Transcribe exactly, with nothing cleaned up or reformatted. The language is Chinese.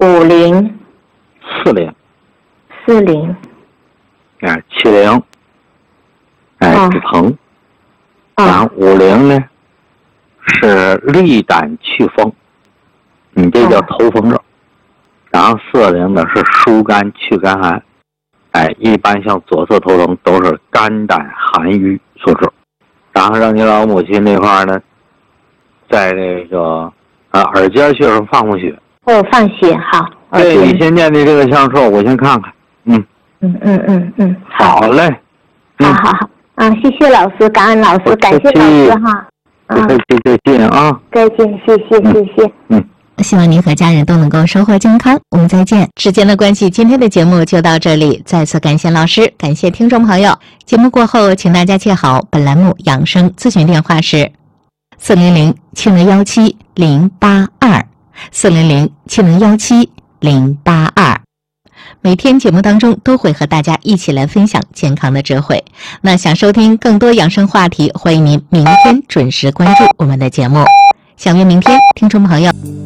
五零四零四零哎七零哎哦止疼， 哦然后五零呢是利胆祛风，你这叫头风热。然后四零呢是疏肝去肝寒，哎，一般像左侧头疼都是肝胆寒瘀所致。然后让你老母亲那块呢，在这个呃耳尖穴上放放血。 哦，放血好。 对，你先念的这个相册，我先看看。嗯嗯嗯嗯嗯， 好嘞。 好好好啊，谢谢老师，感恩老师，感谢老师哈。 不客气，再见啊。 再见，谢谢谢谢。 嗯。 希望您和家人都能够收获健康，我们再见。时间的关系，今天的节目就到这里，再次感谢老师，感谢听众朋友。节目过后，请大家记好，本栏目养生咨询电话是四零零七零幺七零八二四零零七零幺七零八二。每天节目当中都会和大家一起来分享健康的智慧。那想收听更多养生话题，欢迎您明天准时关注我们的节目。相约明天，听众朋友。